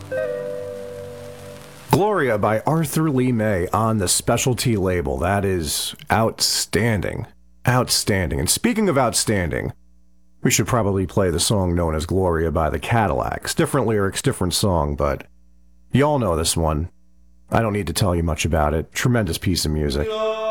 Gloria by Arthur Lee May on the Specialty label. That is outstanding. Outstanding. And speaking of outstanding, we should probably play the song known as Gloria by the Cadillacs. Different lyrics, different song, but y'all know this one. I don't need to tell you much about it. Tremendous piece of music.